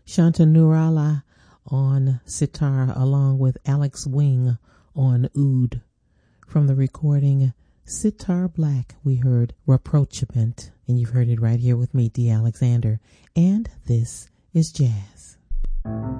Shanta Nurala on sitar, along with Alex Wing on oud. From the recording Sitar Black, we heard Rapprochement, and you've heard it right here with me, D. Alexander, and this is Jazz.